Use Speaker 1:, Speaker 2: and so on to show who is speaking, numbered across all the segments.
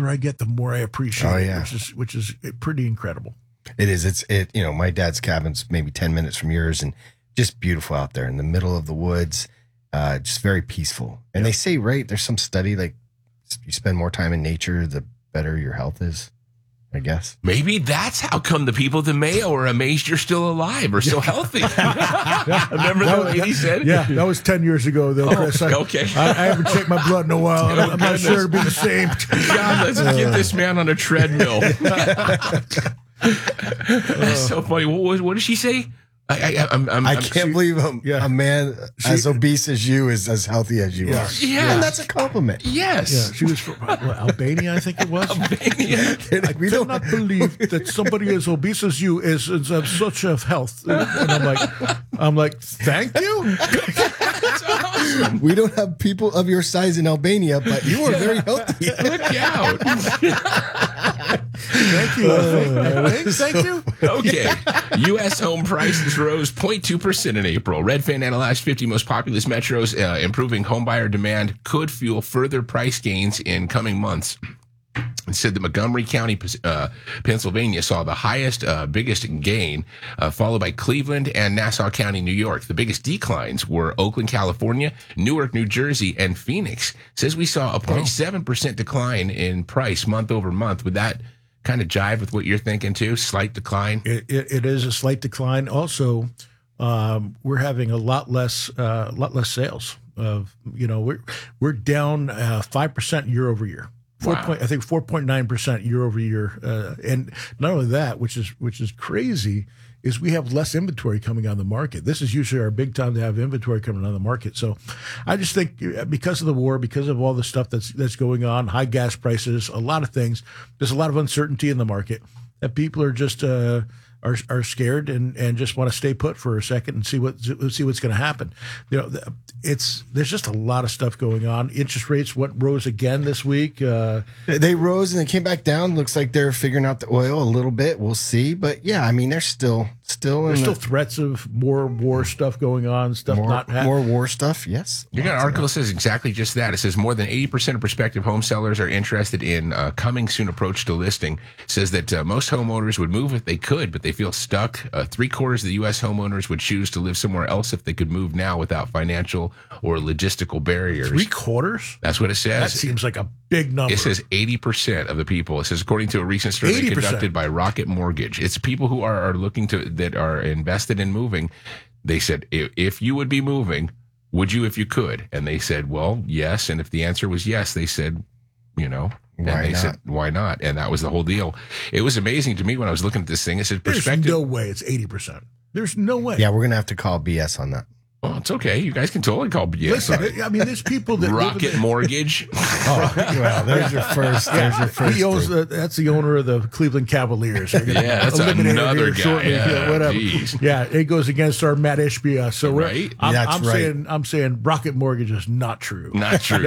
Speaker 1: older I get, the more I appreciate
Speaker 2: Oh, yeah.
Speaker 1: it, which is pretty incredible.
Speaker 2: It is. My dad's cabin's maybe 10 minutes from yours and just beautiful out there in the middle of the woods. Just very peaceful. And they say, right, there's some study like you spend more time in nature, the better your health is, I guess.
Speaker 3: Maybe that's how come the people at the Mayo are amazed you're still alive or still healthy. Remember that lady said?
Speaker 1: Yeah, that was 10 years ago, though, Chris.
Speaker 3: Okay.
Speaker 1: I haven't checked my blood in a while. I'm not sure it'll be the same.
Speaker 3: God, let's get this man on a treadmill. That's so funny. What did she say?
Speaker 2: I can't believe a man as obese as you is as healthy as you are.
Speaker 3: Yeah.
Speaker 2: And that's a compliment.
Speaker 3: Yes.
Speaker 1: Yeah, she was from Albania, I think it was.
Speaker 3: Albania.
Speaker 1: I cannot believe that somebody as obese as you is of such a health. And I'm like, thank you.
Speaker 3: That's awesome.
Speaker 2: We don't have people of your size in Albania, but you are very healthy.
Speaker 3: Look out.
Speaker 1: Thank you. Thank you.
Speaker 3: Okay. U.S. home prices rose 0.2% in April. Redfin analyzed 50 most populous metros. Improving homebuyer demand could fuel further price gains in coming months. It said that Montgomery County, Pennsylvania, saw the highest, biggest gain, followed by Cleveland and Nassau County, New York. The biggest declines were Oakland, California, Newark, New Jersey, and Phoenix. It says we saw a 0.7% decline in price month over month. Would that kind of jive with what you're thinking too? Slight decline?
Speaker 1: It is a slight decline. Also, we're having a lot less sales. We're down 5% year over year.
Speaker 3: Wow.
Speaker 1: I think 4.9% year over year, and not only that, which is crazy, is we have less inventory coming on the market. This is usually our big time to have inventory coming on the market. So, I just think because of the war, because of all the stuff that's going on, high gas prices, a lot of things, there's a lot of uncertainty in the market that people are just are scared and just want to stay put for a second and see what's going to happen. There's just a lot of stuff going on. Interest rates rose again this week.
Speaker 2: They rose and they came back down. Looks like they're figuring out the oil a little bit. We'll see. But yeah, I mean, there's still
Speaker 1: threats of more war stuff going on.
Speaker 2: More war stuff. Yes.
Speaker 3: You got an article that says exactly just that. It says more than 80% of prospective home sellers are interested in coming soon approach to listing. It says that most homeowners would move if they could, but they feel stuck. 3/4 of the U.S. homeowners would choose to live somewhere else if they could move now without financial or logistical barriers.
Speaker 1: 3/4?
Speaker 3: That's what it says.
Speaker 1: That seems like a big number.
Speaker 3: It says 80% of the people. It says according to a recent survey
Speaker 1: 80%.
Speaker 3: conducted by Rocket Mortgage. It's people who are looking that are invested in moving. They said, if you would be moving, would you if you could? And they said, well, yes. And if the answer was yes, they said, said, why not? And that was the whole deal. It was amazing to me when I was looking at this thing. It said perspective.
Speaker 1: There's no way it's 80%. There's no way.
Speaker 2: Yeah, we're going to have to call BS on that.
Speaker 3: Well, it's okay. You guys can totally call BS.
Speaker 1: Listen, I mean, there's people that
Speaker 3: Rocket Mortgage.
Speaker 2: Well, there's your first. There's your first.
Speaker 1: He owns that's the owner of the Cleveland Cavaliers.
Speaker 3: Yeah, that's another guy. Yeah,
Speaker 1: whatever.
Speaker 3: Geez.
Speaker 1: Yeah, it goes against our Matt Ishbia. So
Speaker 3: right.
Speaker 1: I'm saying Rocket Mortgage is not true.
Speaker 3: Not true.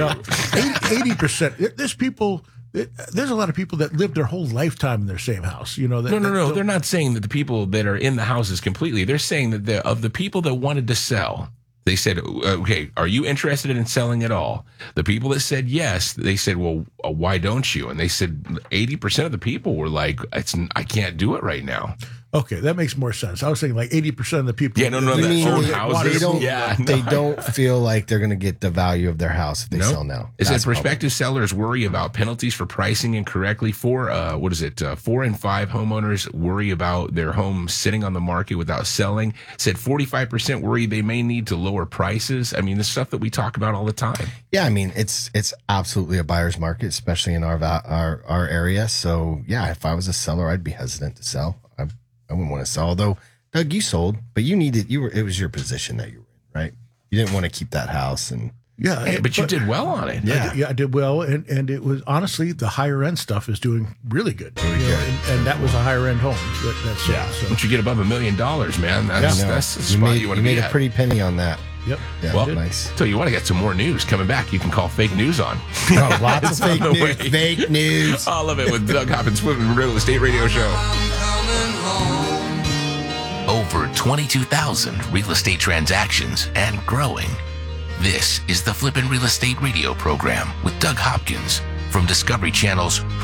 Speaker 1: 80%. There's people. There's a lot of people that live their whole lifetime in their same house. No.
Speaker 3: They're not saying that the people that are in the houses completely. They're saying that of the people that wanted to sell, they said, okay, are you interested in selling at all? The people that said yes, they said, well, why don't you? And they said 80% of the people were like, I can't do it right now.
Speaker 1: Okay, that makes more sense. I was saying like 80% of the people.
Speaker 3: Yeah, no, that own houses.
Speaker 2: They don't feel like they're going to get the value of their house if they sell now.
Speaker 3: It says prospective sellers worry about penalties for pricing incorrectly. 4 and 5 homeowners worry about their home sitting on the market without selling. It said 45% worry they may need to lower prices. I mean, the stuff that we talk about all the time.
Speaker 2: Yeah, I mean, it's absolutely a buyer's market, especially in our area. So yeah, if I was a seller, I'd be hesitant to sell. I wouldn't want to sell. Although, Doug, you sold, but it was your position that you were in, right? You didn't want to keep that house.
Speaker 3: But you did well on it.
Speaker 1: Yeah, I did well. And it was, honestly, the higher end stuff is doing really good. And that was a higher end home. So.
Speaker 3: Once you get above $1 million, man, that's the spot you want to be
Speaker 2: at. You made a pretty penny on that.
Speaker 1: Yep.
Speaker 2: Yeah,
Speaker 3: well,
Speaker 2: nice.
Speaker 3: So you want to get some more news coming back? You can call Fake News on.
Speaker 2: Oh, lots of fake news. Fake news.
Speaker 3: All of it with Doug Hopkins, Flippin' Real Estate Radio Show.
Speaker 4: Over 22,000 real estate transactions and growing. This is the Flippin' Real Estate Radio program with Doug Hopkins from Discovery Channel's